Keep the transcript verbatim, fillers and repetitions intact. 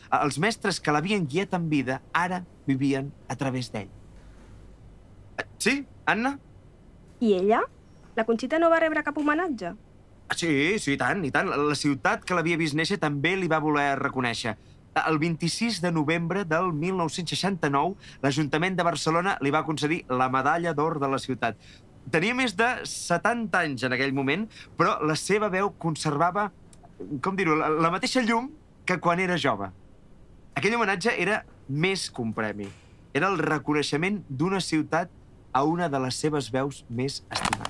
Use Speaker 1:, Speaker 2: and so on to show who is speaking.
Speaker 1: Els mestres que l'havien guiat en vida ara vivien a través d'ell. Sí, Anna?
Speaker 2: I ella? La Conxita no va rebre cap homenatge?
Speaker 1: Sí, sí, i tant, i tant. La ciutat que l'havia vist néixer també li va voler reconèixer. El vint-i-sis de novembre del mil nou-cents seixanta-nou, l'Ajuntament de Barcelona li va concedir la Medalla d'Or de la ciutat. Tenia més de setanta anys en aquell moment, però la seva veu conservava, com dir-ho, la mateixa llum que quan era jove. Aquell homenatge era més que un premi. Era el reconeixement d'una ciutat a una de les seves veus més estimades.